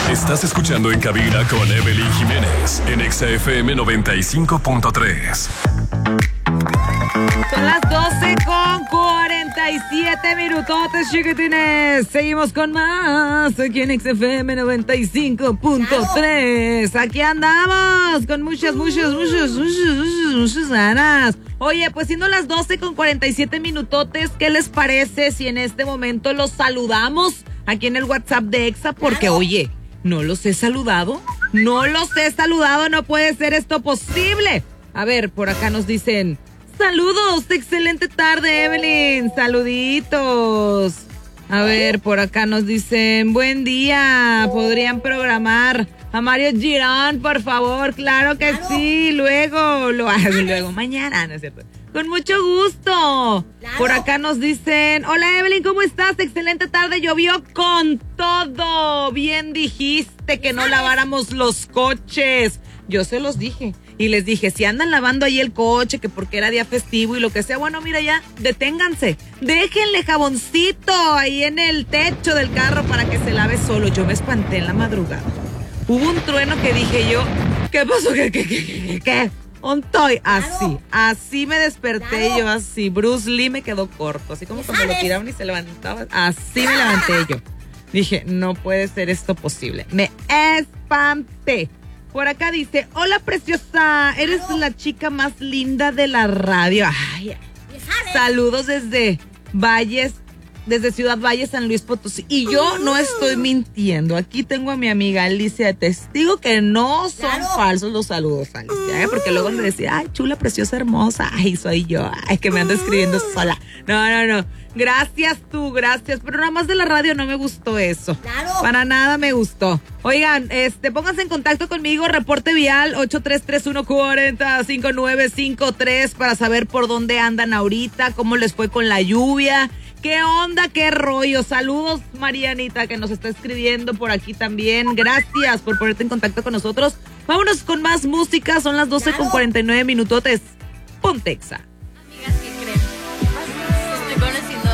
Estás escuchando En Cabina con Evelyn Jiménez en Exa FM 95.3. Son las 12:47 minutotes, chiquitines. Seguimos con más aquí en XFM 95.3. Aquí andamos con muchas ganas. Oye, pues siendo las 12:47 minutotes, ¿qué les parece si en este momento los saludamos aquí en el WhatsApp de Exa? Porque, oye, no los he saludado, no puede ser esto posible. A ver, por acá nos dicen... Saludos, excelente tarde, Evelyn. Saluditos. A ver, por acá nos dicen, buen día. ¿Podrían programar a Mario Girón, por favor? Claro que sí. Luego, mañana, ¿no es cierto? Con mucho gusto. Claro. Por acá nos dicen, hola Evelyn, ¿cómo estás? Excelente tarde, llovió con todo. Bien dijiste que no laváramos los coches. Yo se los dije. Y les dije, si andan lavando ahí el coche, que porque era día festivo y lo que sea, bueno, mira ya, deténganse. Déjenle jaboncito ahí en el techo del carro para que se lave solo. Yo me espanté en la madrugada. Hubo un trueno que dije yo, ¿qué pasó? ¿Qué? ¿Ontoy? Así me desperté yo, así. Bruce Lee me quedó corto, así como cuando lo tiraban y se levantaba. Así me levanté yo. Dije, no puede ser esto posible. Me espanté. Por acá dice, hola preciosa, eres la chica más linda de la radio. Ay, saludos desde Ciudad Valle, San Luis Potosí. Y yo no estoy mintiendo. Aquí tengo a mi amiga Alicia de testigo que no son falsos los saludos, Alicia, porque luego me decía, ay, chula, preciosa, hermosa. Ay, soy yo. Ay, que me ando escribiendo sola. No. Gracias, pero nada más de la radio no me gustó eso. Claro. Para nada me gustó. Oigan, pónganse en contacto conmigo, reporte vial 8331405953 para saber por dónde andan ahorita, cómo les fue con la lluvia, qué onda, qué rollo. Saludos, Marianita, que nos está escribiendo por aquí también. Gracias por ponerte en contacto con nosotros. Vámonos con más música, son las 12:49 minutotes. Ponte Exa.